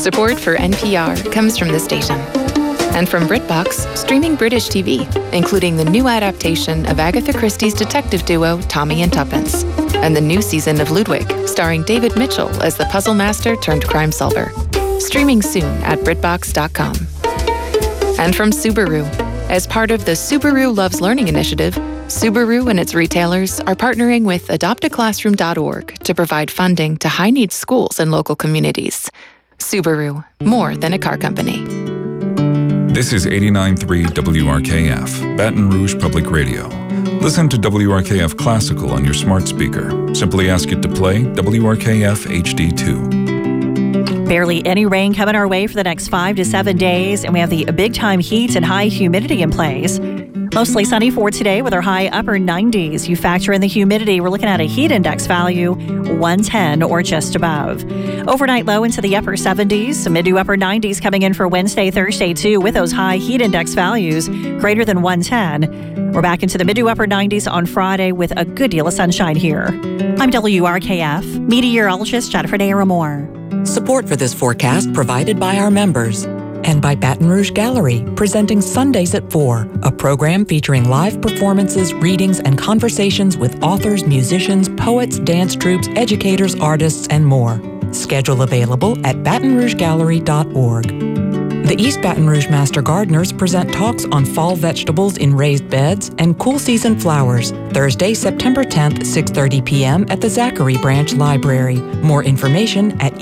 Support for NPR comes from the station. And from BritBox, streaming British TV, including the new adaptation of Agatha Christie's detective duo Tommy and Tuppence, and the new season of Ludwig, starring David Mitchell as the puzzle master turned crime solver. Streaming soon at BritBox.com. And from Subaru, as part of the Subaru Loves Learning initiative, Subaru and its retailers are partnering with adoptaclassroom.org to provide funding to high-needs schools and local communities. Subaru, more than a car company. This is 89.3 WRKF, Baton Rouge Public Radio. Listen to WRKF Classical on your smart speaker. Simply ask it to play WRKF HD2. Barely any rain coming our way for the next 5 to 7 days, and we have the big-time heat and high humidity in place. Mostly sunny for today with our high upper 90s. You factor in the humidity, we're looking at a heat index value 110 or just above. Overnight low into the upper 70s, some mid to upper 90s coming in for Wednesday, Thursday too, with those high heat index values greater than 110. We're back into the mid to upper 90s on Friday with a good deal of sunshine here. I'm WRKF meteorologist Jennifer Naramore. Support for this forecast provided by our members. And by Baton Rouge Gallery, presenting Sundays at 4, a program featuring live performances, readings, and conversations with authors, musicians, poets, dance troupes, educators, artists, and more. Schedule available at batonrougegallery.org. The East Baton Rouge Master Gardeners present talks on fall vegetables in raised beds and cool season flowers, Thursday, September 10th, 6:30 p.m. at the Zachary Branch Library. More information at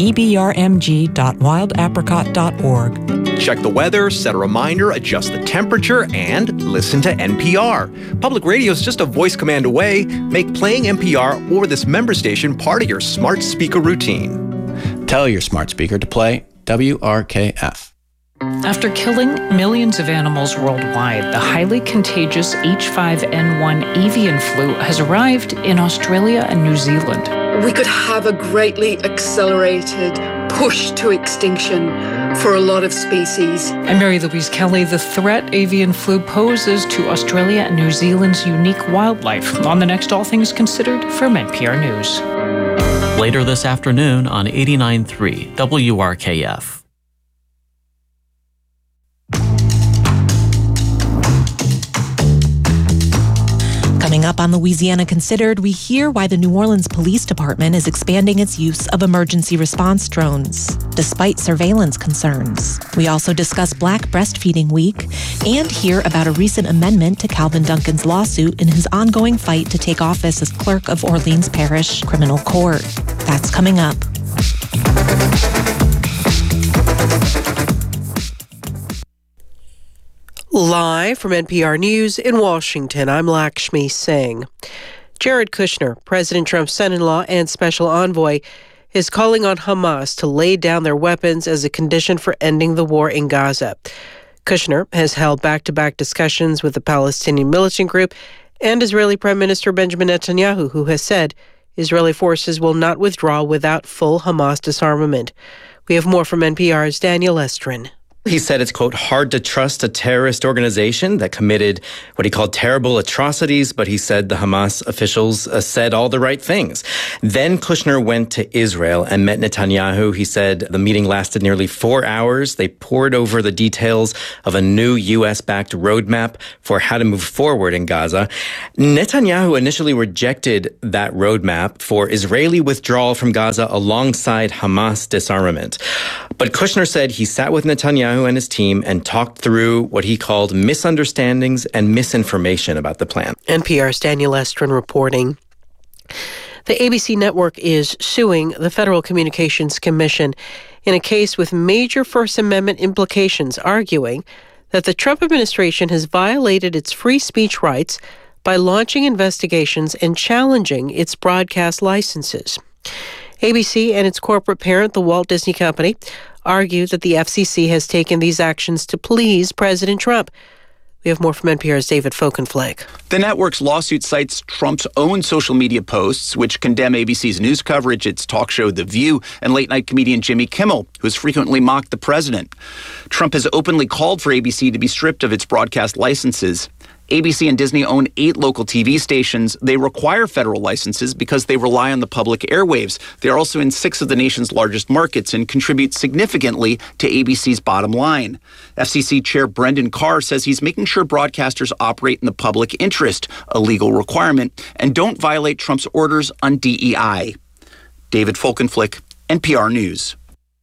ebrmg.wildapricot.org. Check the weather, set a reminder, adjust the temperature, and listen to NPR. Public radio is just a voice command away. Make playing NPR or this member station part of your smart speaker routine. Tell your smart speaker to play WRKF. After killing millions of animals worldwide, the highly contagious H5N1 avian flu has arrived in Australia and New Zealand. We could have a greatly accelerated push to extinction for a lot of species. I'm Mary Louise Kelly. The threat avian flu poses to Australia and New Zealand's unique wildlife on the next All Things Considered from NPR News. Later this afternoon on 89.3 WRKF. Coming up on Louisiana Considered, we hear why the New Orleans Police Department is expanding its use of emergency response drones, despite surveillance concerns. We also discuss Black Breastfeeding Week and hear about a recent amendment to Calvin Duncan's lawsuit in his ongoing fight to take office as clerk of Orleans Parish Criminal Court. That's coming up. Live from NPR News in Washington, I'm Lakshmi Singh. Jared Kushner, President Trump's son-in-law and special envoy, is calling on Hamas to lay down their weapons as a condition for ending the war in Gaza. Kushner has held back-to-back discussions with the Palestinian militant group and Israeli Prime Minister Benjamin Netanyahu, who has said Israeli forces will not withdraw without full Hamas disarmament. We have more from NPR's Daniel Estrin. He said it's, quote, hard to trust a terrorist organization that committed what he called terrible atrocities, but he said the Hamas officials said all the right things. Then Kushner went to Israel and met Netanyahu. He said the meeting lasted nearly 4 hours. They pored over the details of a new U.S.-backed roadmap for how to move forward in Gaza. Netanyahu initially rejected that roadmap for Israeli withdrawal from Gaza alongside Hamas disarmament. But Kushner said he sat with Netanyahu and his team and talked through what he called misunderstandings and misinformation about the plan. NPR's Daniel Estrin reporting. The ABC network is suing the Federal Communications Commission in a case with major First Amendment implications, arguing that the Trump administration has violated its free speech rights by launching investigations and challenging its broadcast licenses. ABC and its corporate parent, the Walt Disney Company, argue that the FCC has taken these actions to please President Trump. We have more from NPR's David Folkenflik. The network's lawsuit cites Trump's own social media posts, which condemn ABC's news coverage, its talk show The View, and late-night comedian Jimmy Kimmel, who has frequently mocked the president. Trump has openly called for ABC to be stripped of its broadcast licenses. ABC and Disney own 8 local TV stations. They require federal licenses because they rely on the public airwaves. They are also in 6 of the nation's largest markets and contribute significantly to ABC's bottom line. FCC Chair Brendan Carr says he's making sure broadcasters operate in the public interest, a legal requirement, and don't violate Trump's orders on DEI. David Folkenflik, NPR News.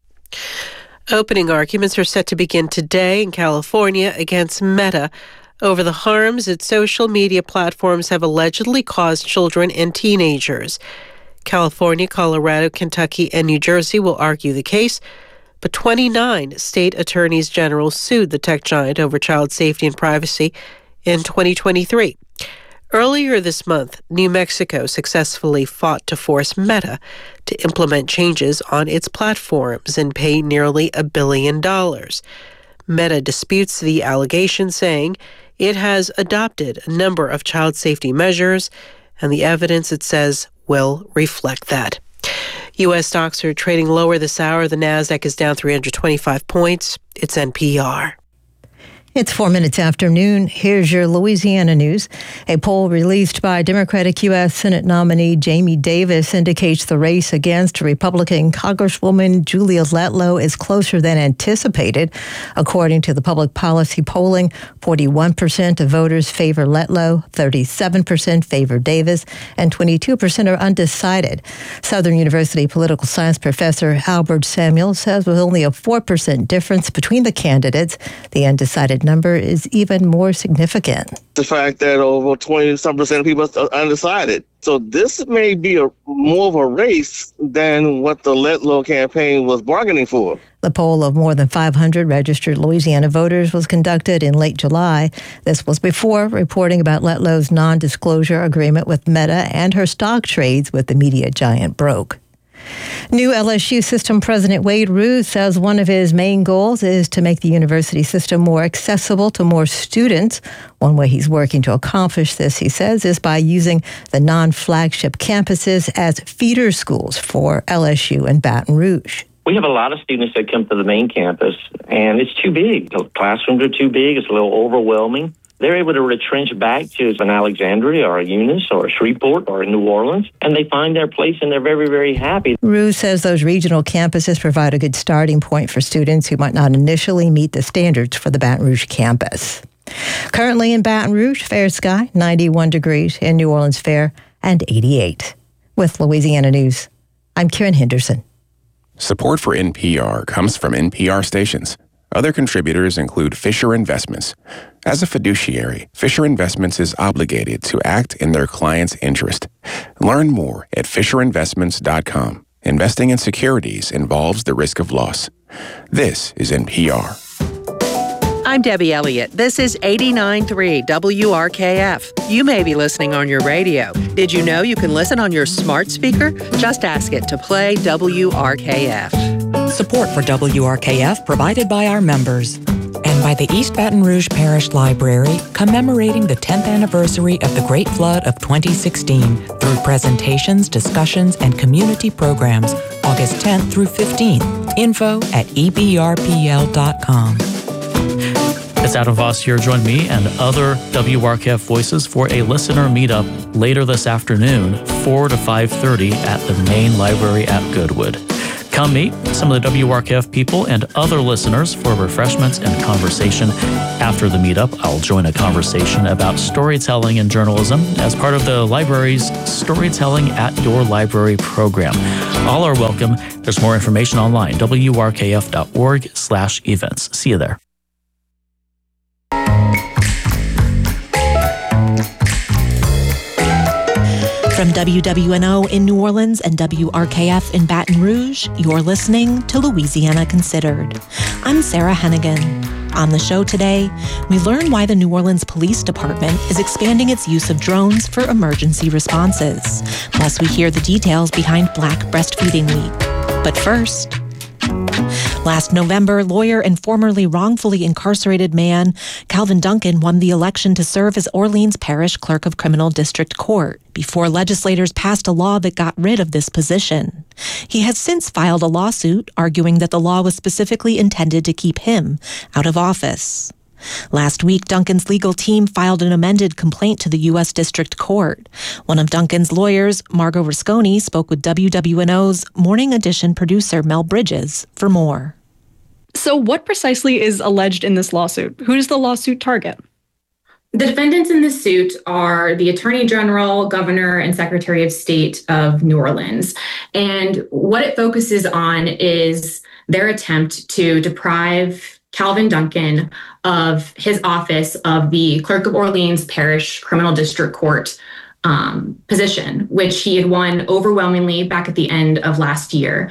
Opening arguments are set to begin today in California against Meta over the harms its social media platforms have allegedly caused children and teenagers. California, Colorado, Kentucky, and New Jersey will argue the case, but 29 state attorneys general sued the tech giant over child safety and privacy in 2023. Earlier this month, New Mexico successfully fought to force Meta to implement changes on its platforms and pay nearly $1 billion. Meta disputes the allegation, saying it has adopted a number of child safety measures, and the evidence, it says, will reflect that. U.S. stocks are trading lower this hour. The Nasdaq is down 325 points. It's NPR. It's 4 minutes after noon. Here's your Louisiana news. A poll released by Democratic U.S. Senate nominee Jamie Davis indicates the race against Republican Congresswoman Julia Letlow is closer than anticipated. According to the public policy polling, 41% of voters favor Letlow, 37% favor Davis, and 22% are undecided. Southern University political science professor Albert Samuel says with only a 4% difference between the candidates, the undecided number is even more significant. The fact that over 20% of people are undecided. So this may be more of a race than what the Letlow campaign was bargaining for. The poll of more than 500 registered Louisiana voters was conducted in late July. This was before reporting about Letlow's non-disclosure agreement with Meta and her stock trades with the media giant broke. New LSU system president Wade Roos says one of his main goals is to make the university system more accessible to more students. One way he's working to accomplish this, he says, is by using the non-flagship campuses as feeder schools for LSU and Baton Rouge. We have a lot of students that come to the main campus, and it's too big. The classrooms are too big. It's a little overwhelming. They're able to retrench back to an Alexandria or a Eunice or a Shreveport or a New Orleans, and they find their place, and they're very, very happy. Roos says those regional campuses provide a good starting point for students who might not initially meet the standards for the Baton Rouge campus. Currently in Baton Rouge, fair sky, 91 degrees. In New Orleans, fair, and 88. With Louisiana News, I'm Karen Henderson. Support for NPR comes from NPR stations. Other contributors include Fisher Investments. As a fiduciary, Fisher Investments is obligated to act in their client's interest. Learn more at FisherInvestments.com. Investing in securities involves the risk of loss. This is NPR. I'm Debbie Elliott. This is 89.3 WRKF. You may be listening on your radio. Did you know you can listen on your smart speaker? Just ask it to play WRKF. Support for WRKF provided by our members and by the East Baton Rouge Parish Library, commemorating the 10th anniversary of the Great Flood of 2016 through presentations, discussions, and community programs, August 10th through 15th. Info at ebrpl.com. It's Adam Voss here. Join me and other WRKF voices for a listener meetup later this afternoon, 4 to 5:30 at the main library at Goodwood. Come meet some of the WRKF people and other listeners for refreshments and conversation. After the meetup, I'll join a conversation about storytelling and journalism as part of the library's Storytelling at Your Library program. All are welcome. There's more information online, wrkf.org/events. See you there. From WWNO in New Orleans and WRKF in Baton Rouge, you're listening to Louisiana Considered. I'm Sarah Hennigan. On the show today, we learn why the New Orleans Police Department is expanding its use of drones for emergency responses. Plus, we hear the details behind Black Breastfeeding Week. But first, last November, lawyer and formerly wrongfully incarcerated man Calvin Duncan won the election to serve as Orleans Parish Clerk of Criminal District Court before legislators passed a law that got rid of this position. He has since filed a lawsuit arguing that the law was specifically intended to keep him out of office. Last week, Duncan's legal team filed an amended complaint to the U.S. District Court. One of Duncan's lawyers, Margo Rusconi, spoke with WWNO's Morning Edition producer Mel Bridges for more. So what precisely is alleged in this lawsuit? Who does the lawsuit target? The defendants in this suit are the Attorney General, Governor, and Secretary of State of New Orleans. And what it focuses on is their attempt to deprive Calvin Duncan of his office of the Clerk of Orleans Parish Criminal District Court position, which he had won overwhelmingly back at the end of last year.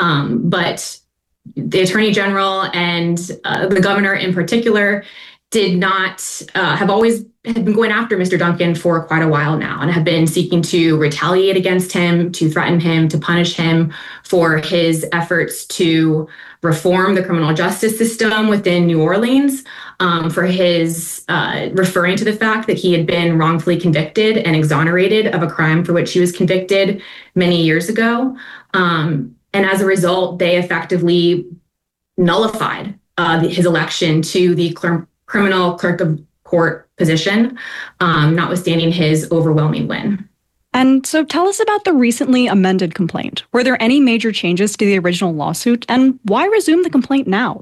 But the Attorney General and the Governor in particular did not have been going after Mr. Duncan for quite a while now and have been seeking to retaliate against him, to threaten him, to punish him for his efforts to reform the criminal justice system within New Orleans, for his referring to the fact that he had been wrongfully convicted and exonerated of a crime for which he was convicted many years ago. And as a result, they effectively nullified his election to the criminal clerk of court position, notwithstanding his overwhelming win. And so tell us about the recently amended complaint. Were there any major changes to the original lawsuit, and why resume the complaint now?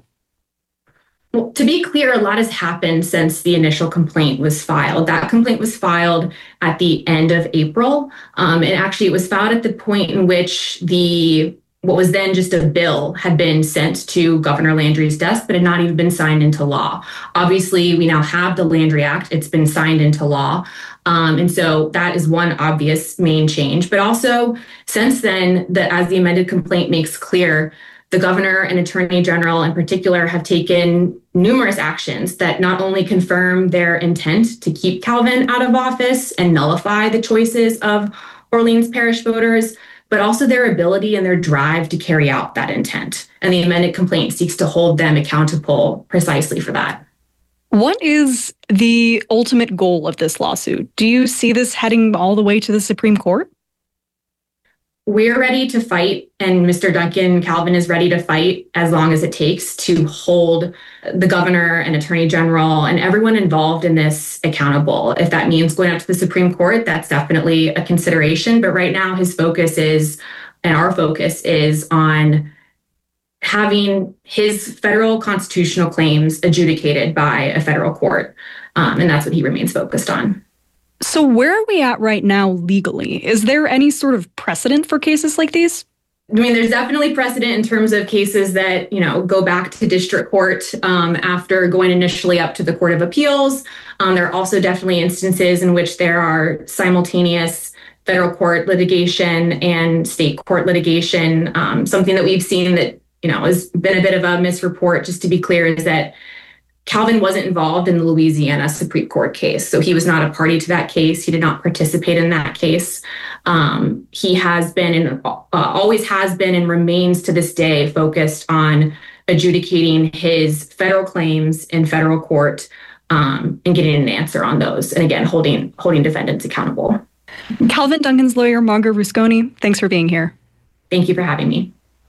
Well, to be clear, a lot has happened since the initial complaint was filed. That complaint was filed at the end of April. And actually, it was filed at the point in which what was then just a bill had been sent to Governor Landry's desk, but had not even been signed into law. Obviously, we now have the Landry Act. It's been signed into law. And so that is one obvious main change. But also, since then, as the amended complaint makes clear, the governor and attorney general in particular have taken numerous actions that not only confirm their intent to keep Calvin out of office and nullify the choices of Orleans Parish voters, but also their ability and their drive to carry out that intent. And the amended complaint seeks to hold them accountable precisely for that. What is the ultimate goal of this lawsuit? Do you see this heading all the way to the Supreme Court? We're ready to fight, and Mr. Duncan Calvin is ready to fight as long as it takes to hold the governor and attorney general and everyone involved in this accountable. If that means going up to the Supreme Court, that's definitely a consideration. But right now, his focus is, and our focus is on having his federal constitutional claims adjudicated by a federal court. And that's what he remains focused on. So where are we at right now legally? Is there any sort of precedent for cases like these? I mean, there's definitely precedent in terms of cases that, go back to district court after going initially up to the Court of Appeals. There are also definitely instances in which there are simultaneous federal court litigation and state court litigation. Something that we've seen that, has been a bit of a misreport, just to be clear, is that Calvin wasn't involved in the Louisiana Supreme Court case. So he was not a party to that case. He did not participate in that case. He has been always has been and remains to this day focused on adjudicating his federal claims in federal court and getting an answer on those. And again, holding defendants accountable. Calvin Duncan's lawyer, Margo Rusconi, thanks for being here. Thank you for having me.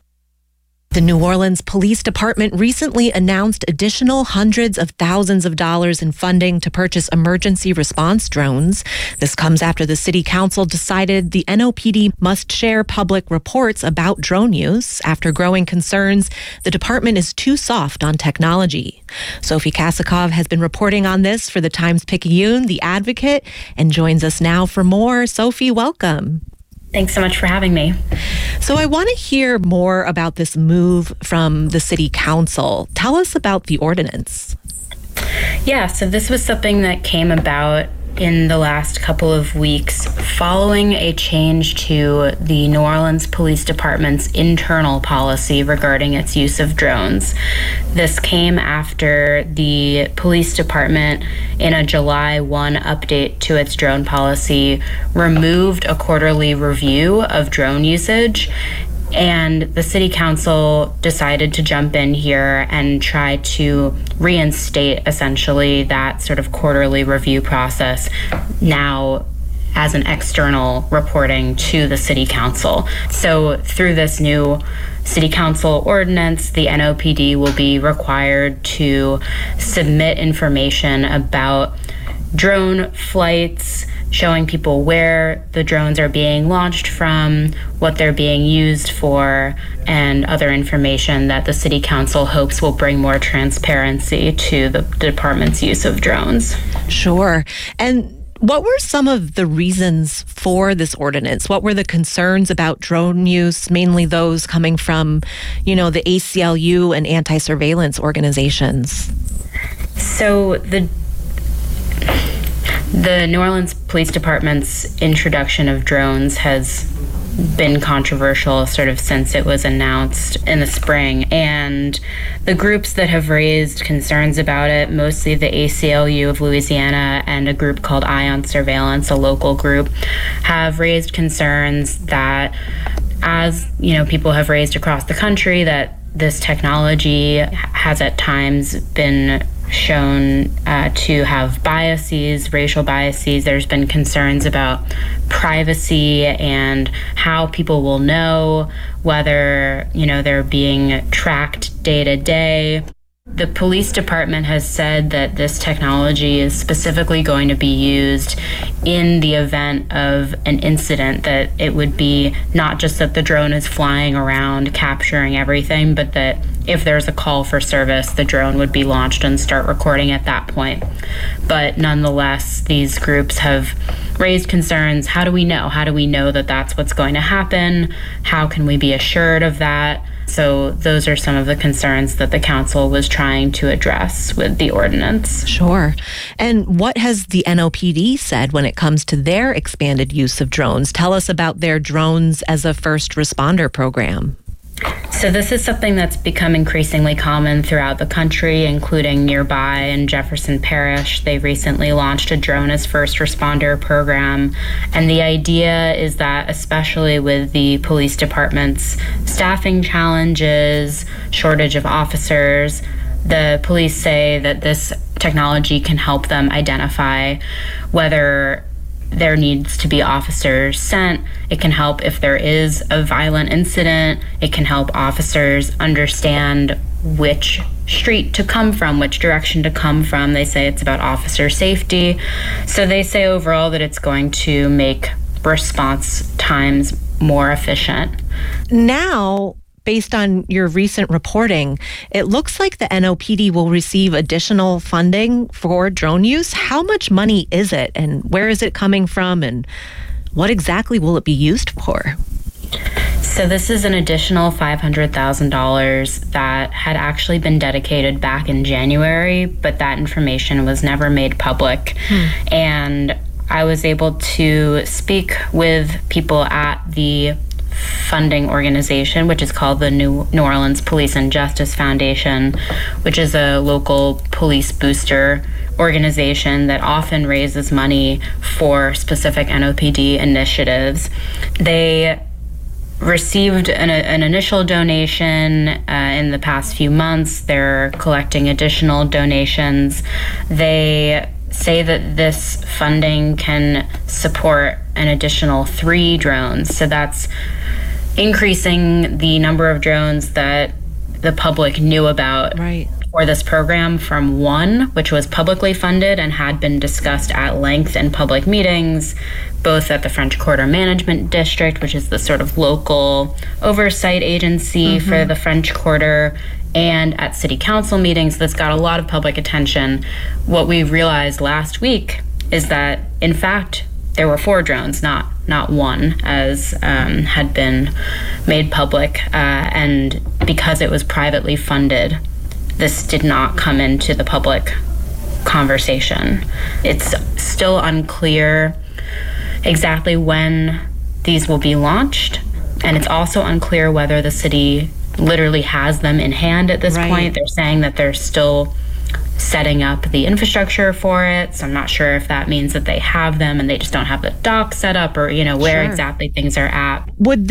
The New Orleans Police Department recently announced additional hundreds of thousands of dollars in funding to purchase emergency response drones. This comes after the city council decided the NOPD must share public reports about drone use after growing concerns the department is too soft on technology. Sophie Kasakov has been reporting on this for the Times-Picayune, The Advocate, and joins us now for more. Sophie, welcome. Thanks so much for having me. So I want to hear more about this move from the city council. Tell us about the ordinance. Yeah, so this was something that came about in the last couple of weeks following a change to the New Orleans Police Department's internal policy regarding its use of drones. This came after the police department, in a July 1 update to its drone policy, removed a quarterly review of drone usage. And the city council decided to jump in here and try to reinstate essentially that sort of quarterly review process now as an external reporting to the city council. So through this new City Council ordinance, the NOPD will be required to submit information about drone flights, showing people where the drones are being launched from, what they're being used for, and other information that the City Council hopes will bring more transparency to the department's use of drones. Sure. And what were some of the reasons for this ordinance? What were the concerns about drone use, mainly those coming from, the ACLU and anti-surveillance organizations? So the New Orleans Police Department's introduction of drones has been controversial sort of since it was announced in the spring. And the groups that have raised concerns about it, mostly the ACLU of Louisiana and a group called Eye on Surveillance, a local group, have raised concerns that, as people have raised across the country, that this technology has at times been shown to have biases, racial biases. There's been concerns about privacy and how people will know whether, they're being tracked day to day. The police department has said that this technology is specifically going to be used in the event of an incident, that it would be not just that the drone is flying around capturing everything, but that if there's a call for service, the drone would be launched and start recording at that point. But nonetheless, these groups have raised concerns. How do we know? How do we know that that's what's going to happen? How can we be assured of that? So those are some of the concerns that the council was trying to address with the ordinance. Sure. And what has the NOPD said when it comes to their expanded use of drones? Tell us about their drones as a first responder program. So this is something that's become increasingly common throughout the country, including nearby in Jefferson Parish. They recently launched a drone as first responder program. And the idea is that, especially with the police department's staffing challenges, shortage of officers, the police say that this technology can help them identify whether there needs to be officers sent. It can help if there is a violent incident. It can help officers understand which street to come from, which direction to come from. They say it's about officer safety. So they say overall that it's going to make response times more efficient. Now, based on your recent reporting, it looks like the NOPD will receive additional funding for drone use. How much money is it, and where is it coming from, and what exactly will it be used for? So this is an additional $500,000 that had actually been dedicated back in January, but that information was never made public. And I was able to speak with people at the funding organization, which is called the New Orleans Police and Justice Foundation, which is a local police booster organization that often raises money for specific NOPD initiatives. They received an initial donation in the past few months. They're collecting additional donations. They say that this funding can support an additional 3 drones. So that's increasing the number of drones that the public knew about for this program from 1, which was publicly funded and had been discussed at length in public meetings, both at the French Quarter Management District, which is the sort of local oversight agency for the French Quarter, and at city council meetings. That's got a lot of public attention. What we realized last week is that, in fact, there were 4 drones, not 1, as had been made public. And because it was privately funded, this did not come into the public conversation. It's still unclear exactly when these will be launched, and it's also unclear whether the city literally has them in hand at this point. They're saying that they're still setting up the infrastructure for it, so I'm not sure if that means that they have them and they just don't have the dock set up, or where exactly things are at. Would